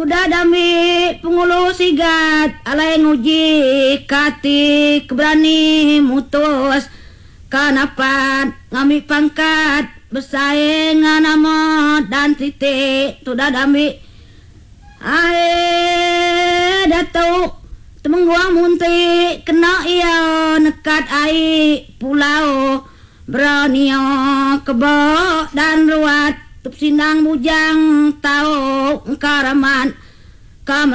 Tuda dami pengulu sigat alai nguji kati keberani mutus kanapan ngami pangkat bersaing nganamo dan titik tuda dami ae datuk temengguang munti kena iya nekat ai pulau beranio kebo dan ruat tup sinang bujang tau karaman